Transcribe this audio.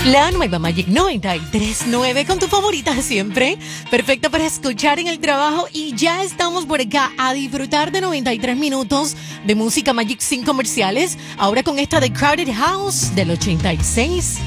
La nueva Magic 93.9 con tu favorita siempre. Perfecta para escuchar en el trabajo. Y ya estamos por acá a disfrutar de 93 minutos de música Magic sin comerciales. Ahora con esta de Crowded House del 86.